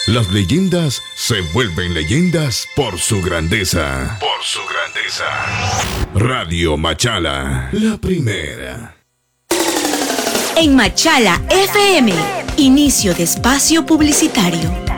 Las leyendas se vuelven leyendas por su grandeza. Por su grandeza. Radio Machala, la primera. En Machala FM, inicio de espacio publicitario.